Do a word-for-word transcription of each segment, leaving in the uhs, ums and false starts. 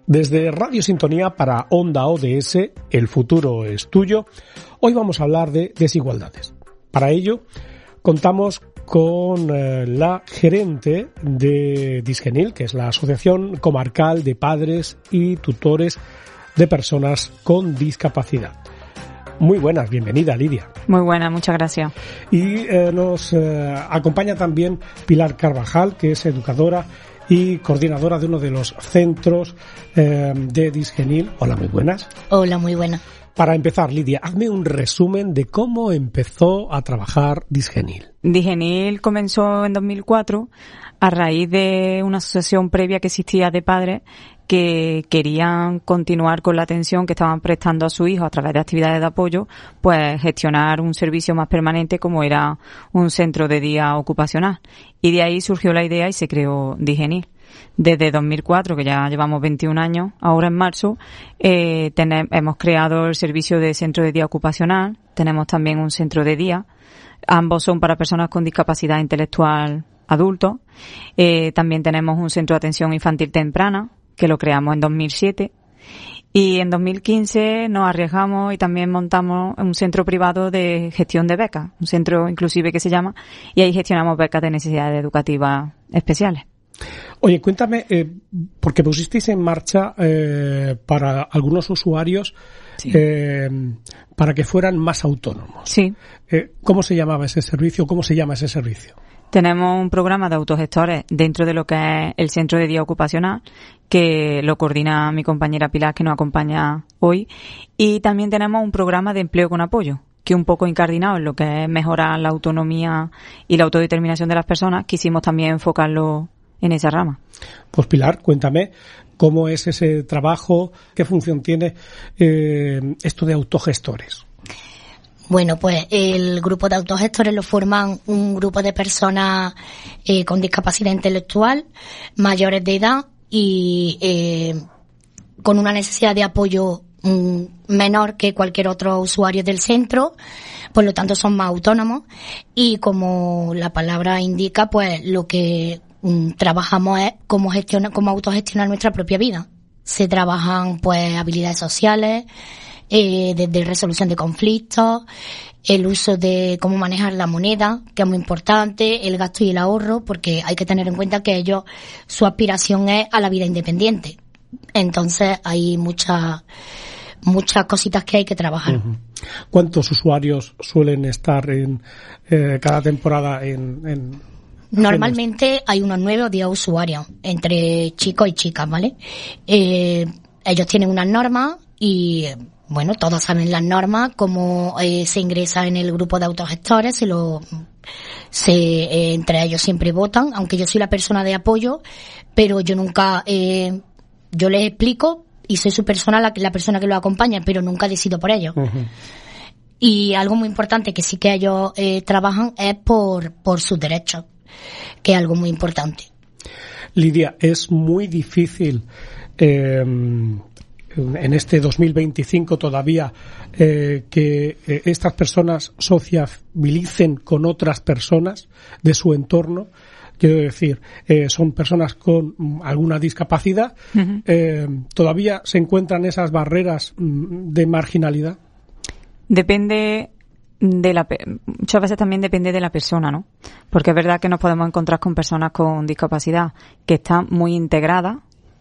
Desde Radio Sintonía para Onda O D S, el futuro es tuyo, hoy vamos a hablar de desigualdades. Para ello, contamos con eh, la gerente de Disgenil, que es la Asociación Comarcal de Padres y Tutores de Personas con Discapacidad. Muy buenas, bienvenida Lidia. Muy buena, muchas gracias. Y eh, nos eh, acompaña también Pilar Carvajal, que es educadora y coordinadora de uno de los centros eh, de Disgenil. Hola, muy buenas. Hola, muy buenas. Para empezar, Lidia, hazme un resumen de cómo empezó a trabajar Disgenil. Disgenil comenzó en dos mil cuatro a raíz de una asociación previa que existía de padres que querían continuar con la atención que estaban prestando a su hijo a través de actividades de apoyo, pues gestionar un servicio más permanente como era un centro de día ocupacional. Y de ahí surgió la idea y se creó Disgenil. Desde dos mil cuatro, que ya llevamos veintiún años, ahora en marzo, eh, tenemos, hemos creado el servicio de centro de día ocupacional, tenemos también un centro de día, ambos son para personas con discapacidad intelectual adultos, eh, también tenemos un centro de atención infantil temprana, que lo creamos en dos mil siete, y en dos mil quince nos arriesgamos y también montamos un centro privado de gestión de becas, un centro inclusive que se llama, y ahí gestionamos becas de necesidades educativas especiales. Oye, cuéntame, eh, porque pusisteis en marcha eh, para algunos usuarios sí. eh, para que fueran más autónomos. Sí. Eh, ¿Cómo se llamaba ese servicio? ¿Cómo se llama ese servicio? Tenemos un programa de autogestores dentro de lo que es el centro de día ocupacional, que lo coordina mi compañera Pilar, que nos acompaña hoy, y también tenemos un programa de empleo con apoyo, que un poco incardinado en lo que es mejorar la autonomía y la autodeterminación de las personas, quisimos también enfocarlo en esa rama. Pues Pilar, cuéntame cómo es ese trabajo, qué función tiene eh, esto de autogestores. Bueno, pues el grupo de autogestores lo forman un grupo de personas eh, con discapacidad intelectual, mayores de edad y eh, con una necesidad de apoyo mm, menor que cualquier otro usuario del centro, por lo tanto son más autónomos y como la palabra indica, pues lo que mm, trabajamos es cómo gestionar, cómo autogestionar nuestra propia vida. Se trabajan pues habilidades sociales, Eh, desde resolución de conflictos, el uso de cómo manejar la moneda, que es muy importante, el gasto y el ahorro, porque hay que tener en cuenta que ellos, su aspiración es a la vida independiente. Entonces hay muchas muchas cositas que hay que trabajar. Uh-huh. ¿Cuántos usuarios suelen estar en eh, cada temporada en, en Normalmente hay unos nueve o diez usuarios, entre chicos y chicas, ¿vale? Eh, ellos tienen unas normas y bueno, todos saben las normas, cómo eh, se ingresa en el grupo de autogestores, se lo, se, eh, entre ellos siempre votan, aunque yo soy la persona de apoyo, pero yo nunca, eh, yo les explico y soy su persona, la, la persona que los acompaña, pero nunca decido por ellos. Uh-huh. Y algo muy importante que sí que ellos eh, trabajan es por, por sus derechos, que es algo muy importante. Lidia, es muy difícil, eh, en este dos mil veinticinco todavía eh, que eh, estas personas sociabilicen con otras personas de su entorno. Quiero decir, eh, son personas con mm, alguna discapacidad. Uh-huh. Eh, ¿Todavía se encuentran esas barreras mm, de marginalidad? Depende de la muchas veces también depende de la persona, ¿no? Porque es verdad que nos podemos encontrar con personas con discapacidad que están muy integradas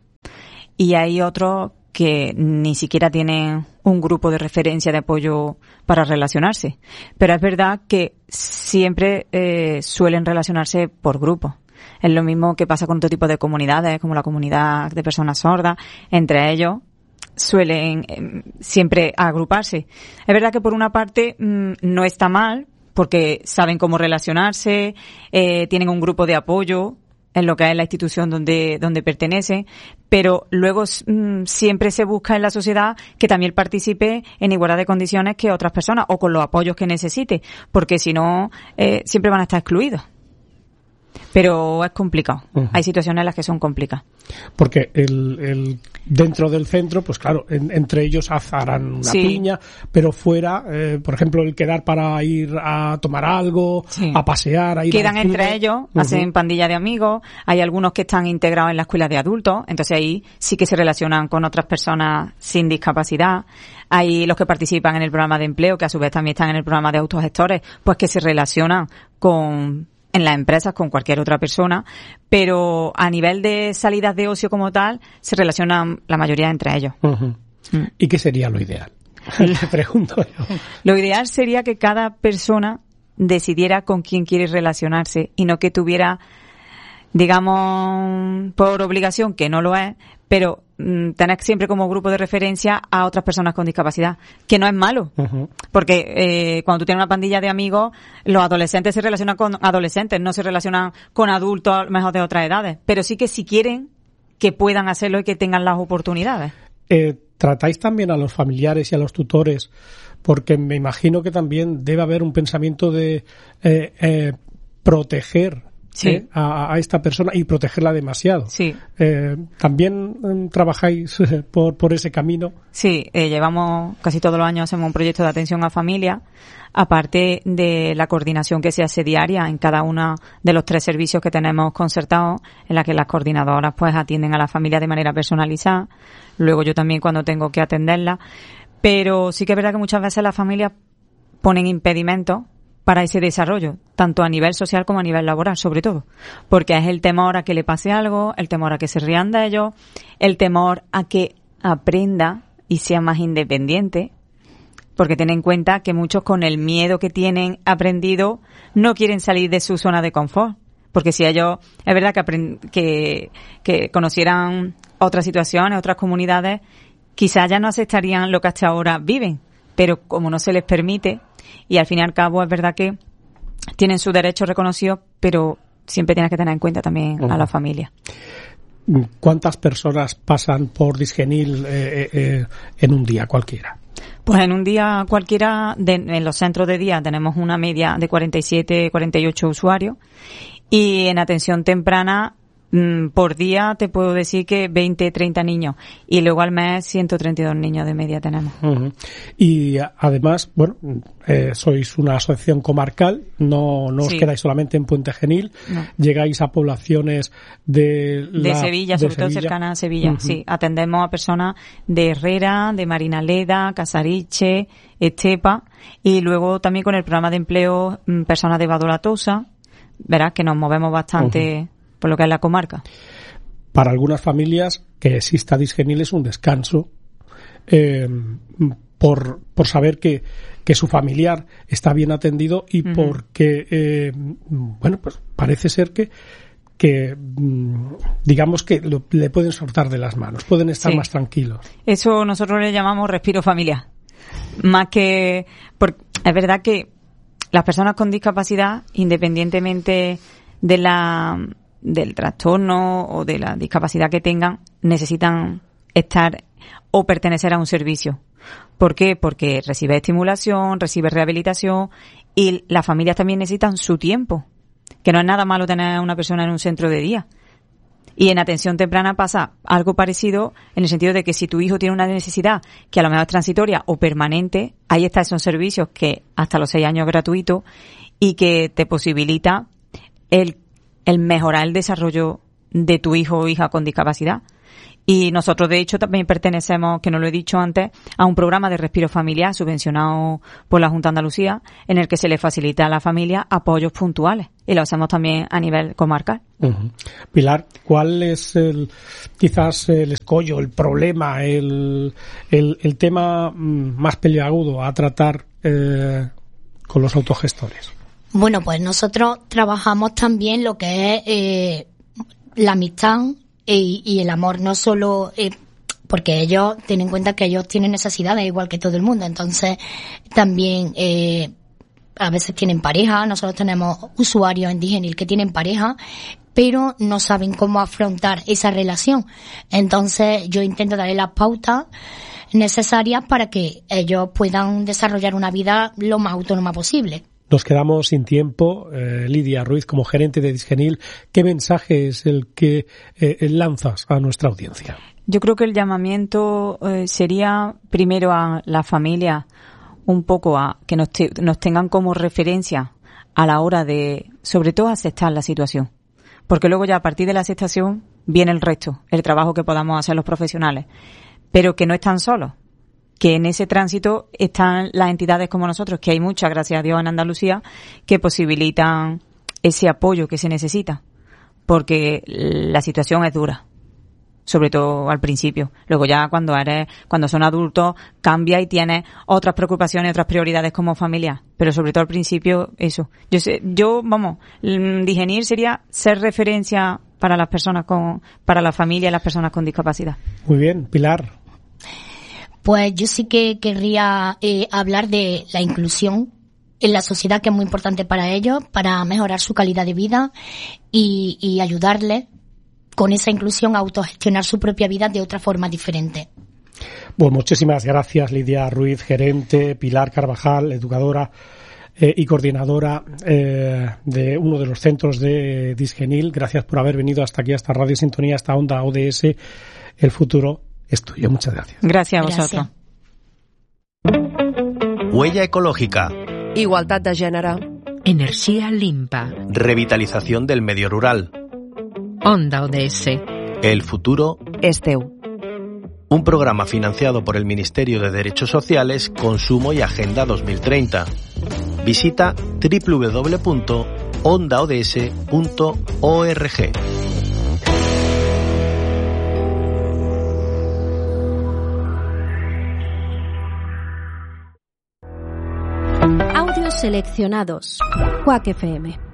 y hay otros que ni siquiera tienen un grupo de referencia de apoyo para relacionarse. Pero es verdad que siempre eh, suelen relacionarse por grupos. Es lo mismo que pasa con otro tipo de comunidades, como la comunidad de personas sordas. Entre ellos suelen eh, siempre agruparse. Es verdad que por una parte mmm, no está mal, porque saben cómo relacionarse, eh, tienen un grupo de apoyo en lo que es la institución donde donde pertenece, pero luego mmm, siempre se busca en la sociedad que también participe en igualdad de condiciones que otras personas o con los apoyos que necesite, porque si no, eh, siempre van a estar excluidos. Pero es complicado. Uh-huh. Hay situaciones en las que son complicadas. Porque el, el dentro del centro, pues claro, en, entre ellos harán una sí. piña, pero fuera, eh, por ejemplo, el quedar para ir a tomar algo, sí. a pasear, a ir Quedan al entre cine. ellos, uh-huh. hacen pandilla de amigos. Hay algunos que están integrados en la escuela de adultos, entonces ahí sí que se relacionan con otras personas sin discapacidad. Hay los que participan en el programa de empleo, que a su vez también están en el programa de autogestores, pues que se relacionan con en las empresas con cualquier otra persona, pero a nivel de salidas de ocio como tal, se relacionan la mayoría entre ellos. Uh-huh. Mm. ¿Y qué sería lo ideal? Te pregunto yo. Lo ideal sería que cada persona decidiera con quién quiere relacionarse y no que tuviera, digamos, por obligación, que no lo es, pero mm, tener siempre como grupo de referencia a otras personas con discapacidad, que no es malo, uh-huh. porque eh, cuando tú tienes una pandilla de amigos, los adolescentes se relacionan con adolescentes, no se relacionan con adultos a lo mejor de otras edades, pero sí que si quieren, que puedan hacerlo y que tengan las oportunidades. Eh, ¿Tratáis también a los familiares y a los tutores? Porque me imagino que también debe haber un pensamiento de eh, eh, proteger Sí. ¿Eh? A, a esta persona y protegerla demasiado. Sí. Eh, ¿También eh, trabajáis eh, por, por ese camino? Sí, eh, llevamos casi todos los años hacemos un proyecto de atención a familia, aparte de la coordinación que se hace diaria en cada uno de los tres servicios que tenemos concertados, en la que las coordinadoras pues atienden a la familia de manera personalizada. Luego yo también cuando tengo que atenderla. Pero sí que es verdad que muchas veces las familias ponen impedimentos para ese desarrollo, tanto a nivel social como a nivel laboral, sobre todo. Porque es el temor a que le pase algo, el temor a que se rían de ellos, el temor a que aprenda y sea más independiente. Porque ten en cuenta que muchos con el miedo que tienen aprendido no quieren salir de su zona de confort. Porque si ellos, es verdad que, aprend- que, que conocieran otras situaciones, otras comunidades, quizás ya no aceptarían lo que hasta ahora viven. Pero como no se les permite, y al fin y al cabo es verdad que tienen sus derechos reconocidos, pero siempre tienes que tener en cuenta también uh-huh. a la familia. ¿Cuántas personas pasan por Disgenil eh, eh, en un día cualquiera? Pues en un día cualquiera, de, en los centros de día tenemos una media de cuarenta y siete, cuarenta y ocho usuarios, y en atención temprana por día te puedo decir que veinte, treinta niños, y luego al mes ciento treinta y dos niños de media tenemos. Uh-huh. Y además, bueno, eh, sois una asociación comarcal, no, no os sí. quedáis solamente en Puente Genil, no. llegáis a poblaciones de, la, de Sevilla, de sobre Sevilla. todo cercanas a Sevilla. Uh-huh. Sí, atendemos a personas de Herrera, de Marinaleda, Casariche, Estepa, y luego también con el programa de empleo personas de Badolatosa, verás que nos movemos bastante. Uh-huh. Por lo que es la comarca. Para algunas familias que exista Disgenil es un descanso eh, por, por saber que, que su familiar está bien atendido y uh-huh. porque, eh, bueno, pues parece ser que que digamos que lo, le pueden soltar de las manos, pueden estar sí. más tranquilos. Eso nosotros le llamamos respiro familiar. Más que... Porque es verdad que las personas con discapacidad, independientemente de la... del trastorno o de la discapacidad que tengan, necesitan estar o pertenecer a un servicio. ¿Por qué? Porque recibe estimulación, recibe rehabilitación y las familias también necesitan su tiempo. Que no es nada malo tener a una persona en un centro de día. Y en atención temprana pasa algo parecido en el sentido de que si tu hijo tiene una necesidad que a lo mejor es transitoria o permanente, ahí están esos servicios que hasta los seis años es gratuito y que te posibilita el el mejorar el desarrollo de tu hijo o hija con discapacidad. Y nosotros, de hecho, también pertenecemos, que no lo he dicho antes, a un programa de respiro familiar subvencionado por la Junta de Andalucía, en el que se le facilita a la familia apoyos puntuales. Y lo hacemos también a nivel comarcal. Uh-huh. Pilar, ¿cuál es el, quizás el escollo, el problema, el, el, el tema más peliagudo a tratar eh, con los autogestores? Bueno, pues nosotros trabajamos también lo que es eh, la amistad y, y el amor, no solo eh, porque ellos tienen en cuenta que ellos tienen necesidades igual que todo el mundo, entonces también eh, a veces tienen pareja, nosotros tenemos usuarios en Disgenil que tienen pareja, pero no saben cómo afrontar esa relación, entonces yo intento darle las pautas necesarias para que ellos puedan desarrollar una vida lo más autónoma posible. Nos quedamos sin tiempo. Eh, Lidia Ruiz, como gerente de Disgenil, ¿qué mensaje es el que eh, lanzas a nuestra audiencia? Yo creo que el llamamiento eh, sería primero a la familia, un poco a que nos, te, nos tengan como referencia a la hora de, sobre todo, aceptar la situación. Porque luego ya a partir de la aceptación viene el resto, el trabajo que podamos hacer los profesionales. Pero que no están solos, que en ese tránsito están las entidades como nosotros, que hay muchas, gracias a Dios, en Andalucía, que posibilitan ese apoyo que se necesita. Porque la situación es dura. Sobre todo al principio. Luego ya cuando eres, cuando son adultos, cambia y tienes otras preocupaciones, otras prioridades como familia. Pero sobre todo al principio, eso. Yo sé, yo, vamos, Disgenil sería ser referencia para las personas con, para la familia y las personas con discapacidad. Muy bien, Pilar. Pues yo sí que querría eh, hablar de la inclusión en la sociedad, que es muy importante para ellos, para mejorar su calidad de vida y, y ayudarles con esa inclusión a autogestionar su propia vida de otra forma diferente. Bueno, muchísimas gracias, Lidia Ruiz, gerente, Pilar Carvajal, educadora eh, y coordinadora eh, de uno de los centros de Disgenil. Gracias por haber venido hasta aquí, hasta Radio Sintonía, hasta Onda O D S. El futuro es tuyo. Muchas gracias. Gracias a vosotros. Gracias. Huella ecológica. Igualtat de gènere. Energía limpa. Revitalización del medio rural. Onda O D S. El futuro és teu. Un programa financiado por el Ministerio de Derechos Sociales, Consumo y Agenda dos mil treinta. Visita doble u doble u doble u punto onda o d s punto org. Audios seleccionados. Quack F M.